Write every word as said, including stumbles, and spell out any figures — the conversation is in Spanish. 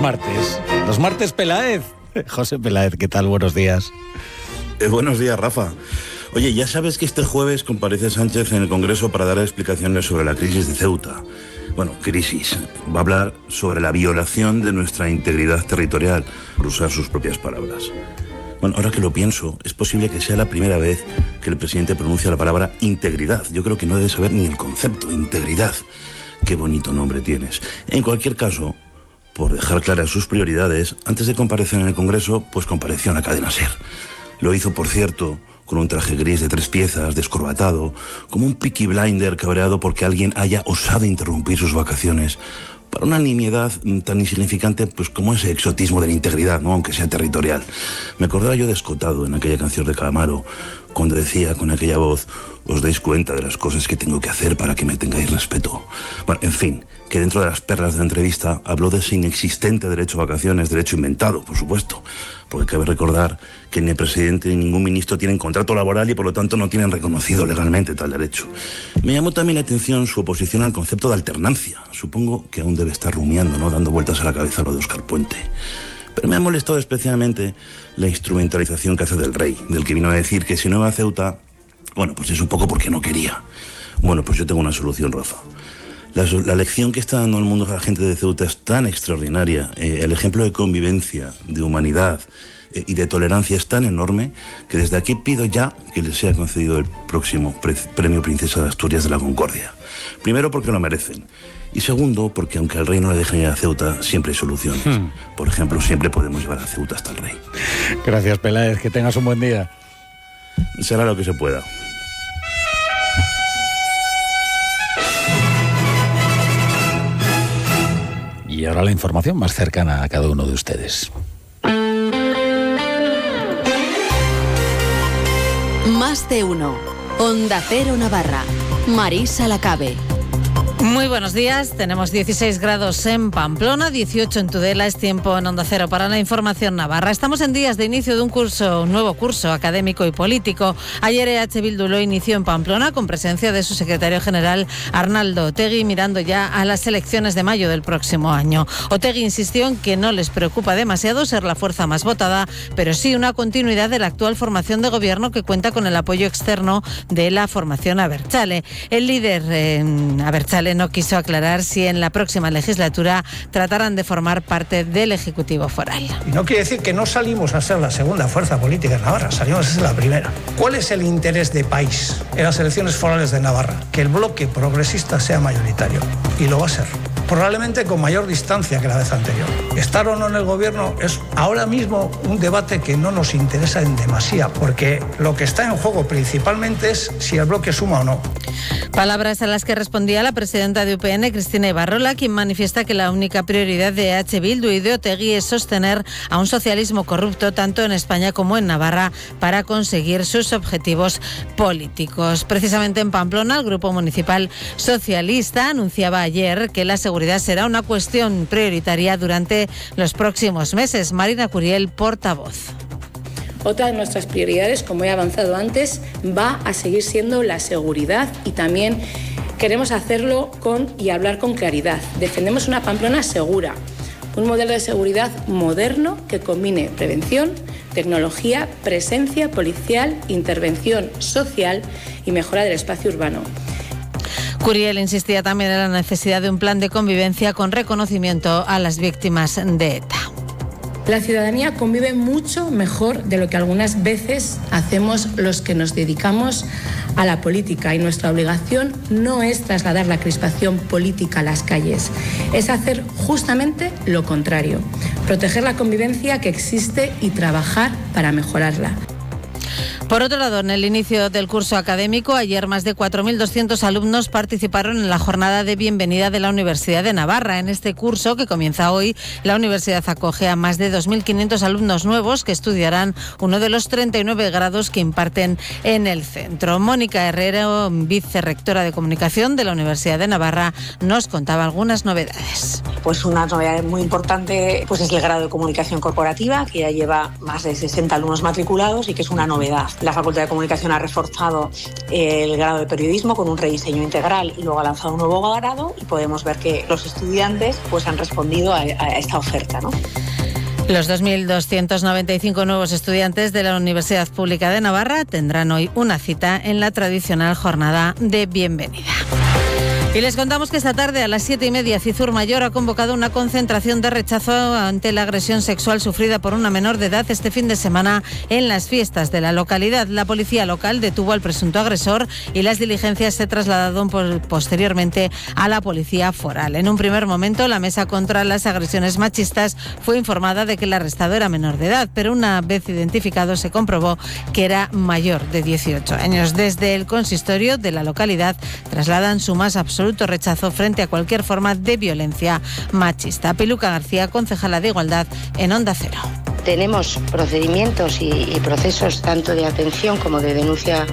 martes. Los martes Peláez. José Peláez, ¿qué tal? Buenos días. Eh, buenos días, Rafa. Oye, ya sabes que este jueves comparece Sánchez en el Congreso para dar explicaciones sobre la crisis de Ceuta. Bueno, crisis. Va a hablar sobre la violación de nuestra integridad territorial, por usar sus propias palabras. Bueno, ahora que lo pienso, es posible que sea la primera vez que el presidente pronuncia la palabra integridad. Yo creo que no debe saber ni el concepto, integridad. Qué bonito nombre tienes. En cualquier caso, por dejar claras sus prioridades, antes de comparecer en el Congreso, pues compareció en la cadena SER. Lo hizo, por cierto, con un traje gris de tres piezas, descorbatado, como un Peaky Blinder cabreado porque alguien haya osado interrumpir sus vacaciones para una nimiedad tan insignificante pues como ese exotismo de la integridad, ¿no? Aunque sea territorial. Me acordaba yo de Escotado en aquella canción de Calamaro, cuando decía con aquella voz: os dais cuenta de las cosas que tengo que hacer para que me tengáis respeto. Bueno, en fin, que dentro de las perlas de la entrevista habló de ese inexistente derecho a vacaciones, derecho inventado, por supuesto, porque cabe recordar que ni el presidente ni ningún ministro tienen contrato laboral y por lo tanto no tienen reconocido legalmente tal derecho. Me llamó también la atención su oposición al concepto de alternancia. Supongo que aún debe estar rumiando, ¿no?, dando vueltas a la cabeza lo de Óscar Puente. Pero me ha molestado especialmente la instrumentalización que hace del rey, del que vino a decir que si no iba a Ceuta, bueno, pues es un poco porque no quería. Bueno, pues yo tengo una solución, Rafa. La, la lección que está dando el mundo a la gente de Ceuta es tan extraordinaria, eh, el ejemplo de convivencia, de humanidad eh, y de tolerancia es tan enorme que desde aquí pido ya que les sea concedido el próximo pre Premio Princesa de Asturias de la Concordia. Primero porque lo merecen. Y segundo, porque aunque al rey no le dejen ir a Ceuta, siempre hay soluciones. Hmm. Por ejemplo, siempre podemos llevar a Ceuta hasta el rey. Gracias, Peláez. Que tengas un buen día. Será lo que se pueda. Y ahora la información más cercana a cada uno de ustedes. Más de uno. Onda Cero Navarra. Marisa Lacabe. Muy buenos días, tenemos dieciséis grados en Pamplona, dieciocho en Tudela, es tiempo en Onda Cero para la información navarra. Estamos en días de inicio de un curso, un nuevo curso académico y político. Ayer E H Bildu lo inició en Pamplona con presencia de su secretario general Arnaldo Otegi, mirando ya a las elecciones de mayo del próximo año. Otegi insistió en que no les preocupa demasiado ser la fuerza más votada, pero sí una continuidad de la actual formación de gobierno que cuenta con el apoyo externo de la formación Abertzale. El líder eh, Abertzale no quiso aclarar si en la próxima legislatura tratarán de formar parte del Ejecutivo Foral. Y no quiere decir que no salimos a ser la segunda fuerza política en Navarra, salimos a ser la primera. ¿Cuál es el interés de país en las elecciones forales de Navarra? Que el bloque progresista sea mayoritario, y lo va a ser. Probablemente con mayor distancia que la vez anterior. Estar o no en el gobierno es ahora mismo un debate que no nos interesa en demasía, porque lo que está en juego principalmente es si el bloque suma o no. Palabras a las que respondía la presidenta de U P N, Cristina Ibarrola, quien manifiesta que la única prioridad de E H Bildu y de Otegi es sostener a un socialismo corrupto tanto en España como en Navarra para conseguir sus objetivos políticos. Precisamente en Pamplona, el Grupo Municipal Socialista anunciaba ayer que la seguridad será una cuestión prioritaria durante los próximos meses. Marina Curiel, portavoz. Otra de nuestras prioridades, como he avanzado antes, va a seguir siendo la seguridad y también queremos hacerlo con y hablar con claridad. Defendemos una Pamplona segura, un modelo de seguridad moderno que combine prevención, tecnología, presencia policial, intervención social y mejora del espacio urbano. Curiel insistía también en la necesidad de un plan de convivencia con reconocimiento a las víctimas de ETA. La ciudadanía convive mucho mejor de lo que algunas veces hacemos los que nos dedicamos a la política, y nuestra obligación no es trasladar la crispación política a las calles, es hacer justamente lo contrario, proteger la convivencia que existe y trabajar para mejorarla. Por otro lado, en el inicio del curso académico, ayer más de cuatro mil doscientos alumnos participaron en la jornada de bienvenida de la Universidad de Navarra. En este curso, que comienza hoy, la universidad acoge a más de dos mil quinientos alumnos nuevos que estudiarán uno de los treinta y nueve grados que imparten en el centro. Mónica Herrero, vicerrectora de Comunicación de la Universidad de Navarra, nos contaba algunas novedades. Pues una novedad muy importante pues es el grado de Comunicación Corporativa, que ya lleva más de sesenta alumnos matriculados y que es una novedad. La Facultad de Comunicación ha reforzado el grado de periodismo con un rediseño integral y luego ha lanzado un nuevo grado y podemos ver que los estudiantes pues, han respondido a, a esta oferta, ¿no? Los dos mil doscientos noventa y cinco nuevos estudiantes de la Universidad Pública de Navarra tendrán hoy una cita en la tradicional jornada de bienvenida. Y les contamos que esta tarde a las siete y media Cizur Mayor ha convocado una concentración de rechazo ante la agresión sexual sufrida por una menor de edad este fin de semana en las fiestas de la localidad. La policía local detuvo al presunto agresor y las diligencias se trasladaron por, posteriormente a la policía foral. En un primer momento la mesa contra las agresiones machistas fue informada de que el arrestado era menor de edad, pero una vez identificado se comprobó que era mayor de dieciocho años. Desde el consistorio de la localidad trasladan su más absoluto rechazo frente a cualquier forma de violencia machista. Piluca García, concejala de Igualdad en Onda Cero. Tenemos procedimientos y, y procesos tanto de atención como de denuncia